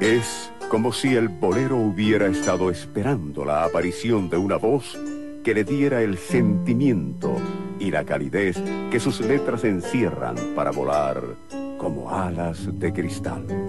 Es como si el bolero hubiera estado esperando la aparición de una voz que le diera el sentimiento y la calidez que sus letras encierran para volar como alas de cristal.